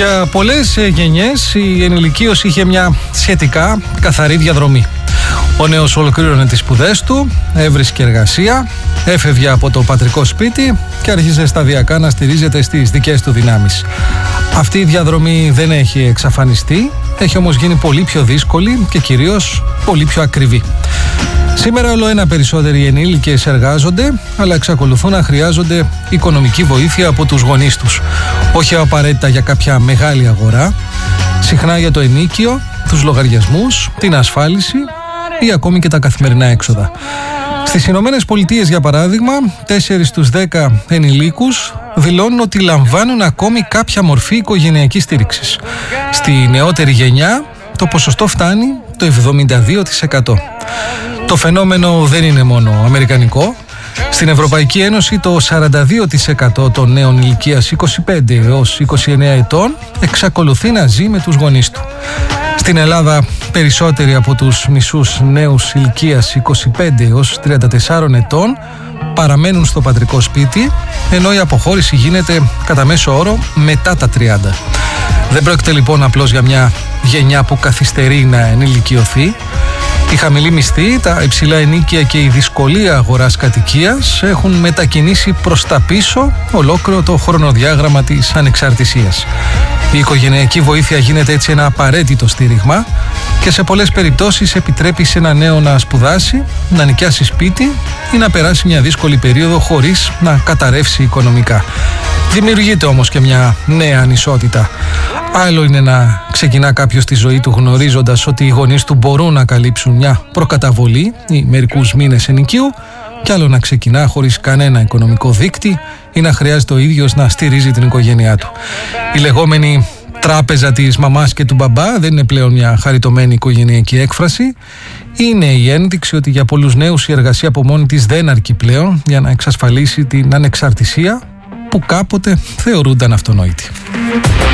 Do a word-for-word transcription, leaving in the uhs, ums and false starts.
Για πολλές γενιές η ενηλικίωση είχε μια σχετικά καθαρή διαδρομή. Ο νέος ολοκλήρωνε τις σπουδές του, έβρισκε εργασία, έφευγε από το πατρικό σπίτι και άρχισε σταδιακά να στηρίζεται στις δικές του δυνάμεις. Αυτή η διαδρομή δεν έχει εξαφανιστεί, έχει όμως γίνει πολύ πιο δύσκολη και κυρίως πολύ πιο ακριβή. Σήμερα όλο ένα περισσότεροι ενήλικες εργάζονται, αλλά εξακολουθούν να χρειάζονται οικονομική βοήθεια από τους γονείς τους. Όχι απαραίτητα για κάποια μεγάλη αγορά, συχνά για το ενίκιο, τους λογαριασμούς, την ασφάλιση ή ακόμη και τα καθημερινά έξοδα. Στις Ηνωμένες Πολιτείες, για παράδειγμα, τέσσερις στους δέκα ενηλίκους δηλώνουν ότι λαμβάνουν ακόμη κάποια μορφή οικογενειακής στήριξης. Στη νεότερη γενιά το ποσοστό φτάνει το εβδομήντα δύο τοις εκατό. Το φαινόμενο δεν είναι μόνο αμερικανικό. Στην Ευρωπαϊκή Ένωση το σαράντα δύο τοις εκατό των νέων ηλικίας είκοσι πέντε έως είκοσι εννέα ετών εξακολουθεί να ζει με τους γονείς του. Στην Ελλάδα περισσότεροι από τους μισούς νέους ηλικίας είκοσι πέντε έως τριάντα τέσσερα ετών παραμένουν στο πατρικό σπίτι, ενώ η αποχώρηση γίνεται κατά μέσο όρο μετά τα τριάντα. Δεν πρόκειται λοιπόν απλώς για μια γενιά που καθυστερεί να ενηλικιωθεί. Η χαμηλή μισθή, τα υψηλά ενίκια και η δυσκολία αγοράς κατοικίας έχουν μετακινήσει προς τα πίσω ολόκληρο το χρονοδιάγραμμα της ανεξαρτησίας. Η οικογενειακή βοήθεια γίνεται έτσι ένα απαραίτητο στήριγμα και σε πολλές περιπτώσεις επιτρέπει σε ένα νέο να σπουδάσει, να νοικιάσει σπίτι ή να περάσει μια δύσκολη περίοδο χωρίς να καταρρεύσει οικονομικά. Δημιουργείται όμως και μια νέα ανισότητα. Άλλο είναι να ξεκινά κάποιος τη ζωή του γνωρίζοντας ότι οι γονείς του μπορούν να καλύψουν μια προκαταβολή ή μερικούς μήνες ενοικίου, κι άλλο να ξεκινά χωρίς κανένα οικονομικό δείκτη ή να χρειάζεται ο ίδιος να στηρίζει την οικογένειά του. Η λεγόμενη τράπεζα της μαμάς και του μπαμπά δεν είναι πλέον μια χαριτωμένη οικογενειακή έκφραση. Είναι η ένδειξη ότι για πολλούς νέους η εργασία από μόνη της δεν αρκεί πλέον για να εξασφαλίσει την ανεξαρτησία που κάποτε θεωρούνταν αυτονόητη.